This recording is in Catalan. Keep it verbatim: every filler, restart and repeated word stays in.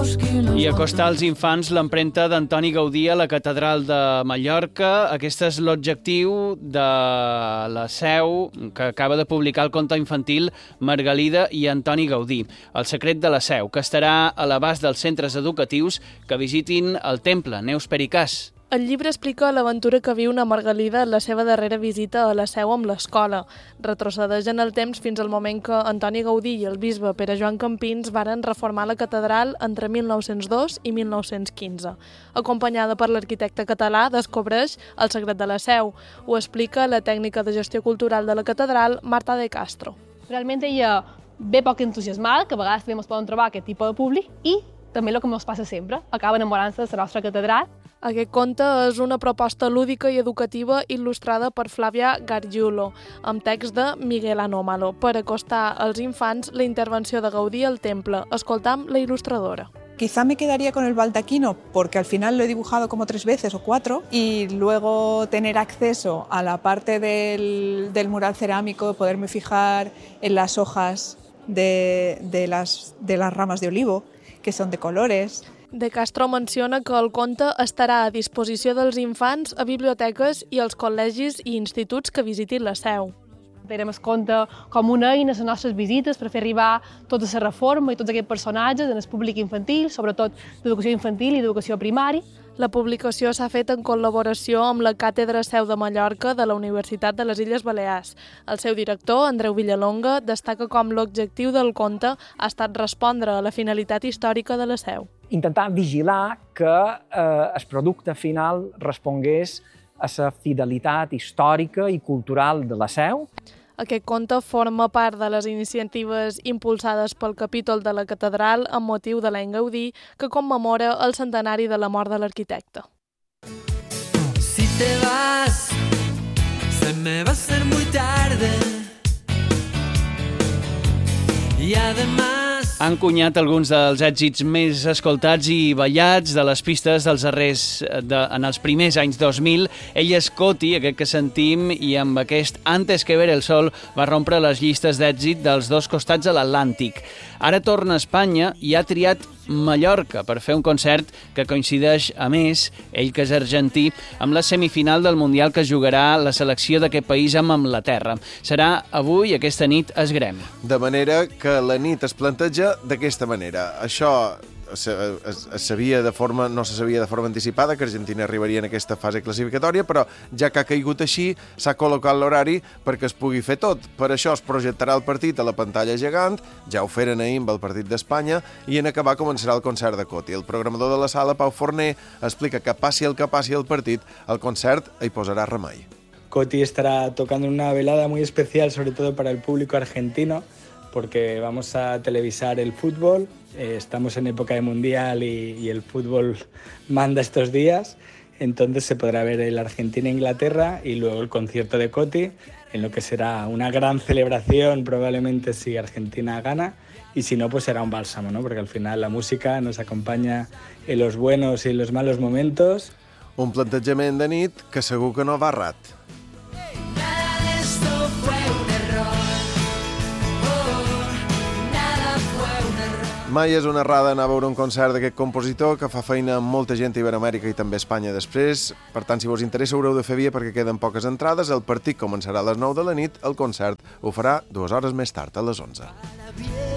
I acostar als infants l'empremta d'Antoni Gaudí a la Catedral de Mallorca. Aquest és l'objectiu de la Seu, que acaba de publicar el conte infantil Margalida i Antoni Gaudí, El secret de la Seu, que estarà a l'abast dels centres educatius que visitin el temple. Neus Pericàs. El llibre explica l'aventura que viu una Margalida en la seva darrera visita a la Seu amb l'escola. Retrocedeix en el temps fins al moment que Antoni Gaudí i el bisbe Pere Joan Campins varen reformar la catedral entre mil nou-cents dos i mil nou-cents quinze. Acompanyada per l'arquitecte català, descobreix el secret de la Seu. Ho explica la tècnica de gestió cultural de la catedral, Marta de Castro. Realment ella ve poc entusiasmada, que a vegades també ens poden trobar aquest tipus de públic, i també el que ens passa sempre, acaba enamorant-se de la nostra catedral. Aquest conte és una proposta lúdica i educativa il·lustrada per Flavia Gargiulo, amb text de Miguel Anómalo, per acostar als infants la intervenció de Gaudí al temple. Escoltam la il·lustradora. Quizá me quedaría con el baldaquino porque al final lo he dibujado como tres veces o cuatro y luego tener acceso a la parte del, del mural cerámico, poderme fijar en las hojas de, de, las, de las ramas de olivo, que són de colores. De Castro menciona que el conte estarà a disposició dels infants a biblioteques i als col·legis i instituts que visitin la Seu. Tenim el conte com una eina a les nostres visites per fer arribar tota la reforma i tots aquests personatges en el públic infantil, sobretot d'educació infantil i d'educació primària. La publicació s'ha fet en col·laboració amb la Càtedra Seu de Mallorca de la Universitat de les Illes Balears. El seu director, Andreu Villalonga, destaca com l'objectiu del conte ha estat respondre a la finalitat històrica de la Seu. Intentar vigilar que eh, el producte final respongués a la fidelitat històrica i cultural de la Seu. Aquest conte forma part de les iniciatives impulsades pel capítol de la catedral amb motiu de l'any Gaudí, que commemora el centenari de la mort de l'arquitecte. Si te vas, se me va a hacer muy tarde. Y además han cunyat alguns dels èxits més escoltats i ballats de les pistes dels darrers, de, en els primers anys dos mil. Ell és Coti, aquest que sentim, i amb aquest Antes que ver el sol va rompre les llistes d'èxit dels dos costats de l'Atlàntic. Ara torna a Espanya i ha triat Mallorca per fer un concert que coincideix, a més, ell que és argentí, amb la semifinal del Mundial que jugarà la selecció d'aquest país amb Anglaterra. Serà avui, aquesta nit, a Esgrem. De manera que la nit es planteja d'aquesta manera. Això es, es, es sabia de forma, no se sabia de forma anticipada que Argentina arribaria en aquesta fase classificatòria, però ja que ha caigut així, s'ha col·locat l'horari perquè es pugui fer tot. Per això es projectarà el partit a la pantalla gegant, ja ho feren ahir amb el partit d'Espanya, i en acabar començarà el concert de Coti. El programador de la sala, Pau Forner, explica que passi el que passi el partit, el concert hi posarà remei. Coti estará tocando una velada muy especial, sobre todo para el público argentino, porque vamos a televisar el fútbol, eh, estamos en época de mundial y, y el fútbol manda estos días, entonces se podrá ver el Argentina-Inglaterra y luego el concierto de Coti, en lo que será una gran celebración probablemente si Argentina gana, y si no, pues será un bálsamo, ¿no? Porque al final la música nos acompaña en los buenos y en los malos momentos. Un plantejament de nit que segur que no va errat. Mai és una errada anar a veure un concert d'aquest compositor que fa feina amb molta gent a Iberoamèrica i també a Espanya després. Per tant, si vos interessa, haureu de fer via perquè queden poques entrades. El partit començarà a les nou de la nit, el concert ho farà dues hores més tard, a les onze.